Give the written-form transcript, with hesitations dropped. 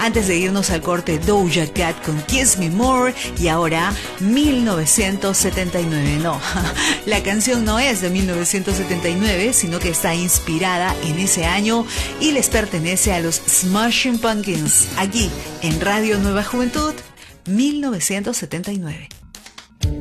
Antes de irnos al corte, Doja Cat con Kiss Me More, y ahora 1979. No, la canción no es de 1979, sino que está inspirada en ese año y les pertenece a los Smashing Pumpkins, aquí en Radio Nueva Juventud, 1979.